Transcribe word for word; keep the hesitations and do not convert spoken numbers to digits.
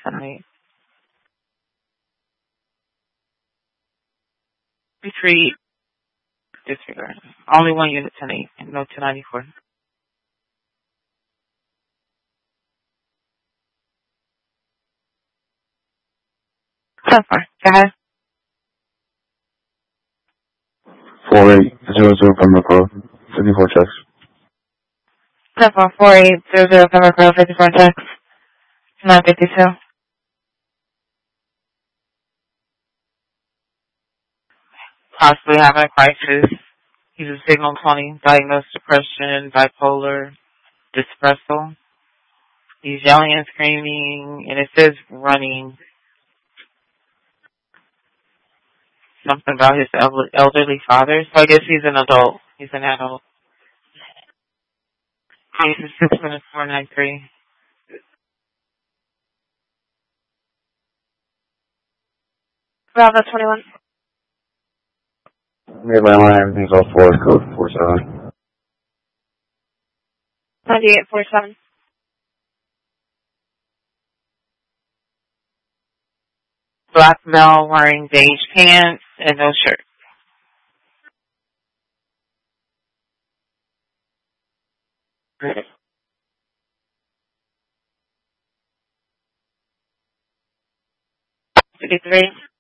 tonight. Retreat. Disregard. Only one unit tonight, and no two ninety-four. So far. Go ahead. four eight zero zero Pembroke Road, fifty-four checks. So far, four eight zero zero Pembroke Road, fifty-four checks. nine fifty-two. Possibly having a crisis. He's a signal twenty, diagnosed depression, bipolar, dyspressal. He's yelling and screaming, and it says running. Something about his elderly father, so I guess he's an adult. He's an adult. Case is six minutes four nine three. Bravo twenty-one. Made my line, everything's all four, code four seven. ninety-eight forty-seven. Black male wearing beige pants and no shirt. fifty-three.